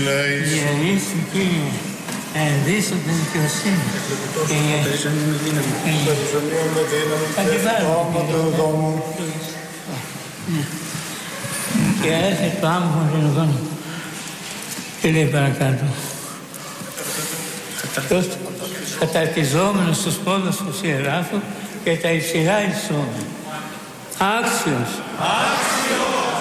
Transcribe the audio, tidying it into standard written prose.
Διαλύσει, Κύριε, ενδύσω την δικαιοσύνη. Και έρχεται το άμμο των ειδών. Τι λέει παρακάτω. Καταρτιζόμενος στους πόδους του ιεράφου και τα υψηλά εισόμεν. Άξιος.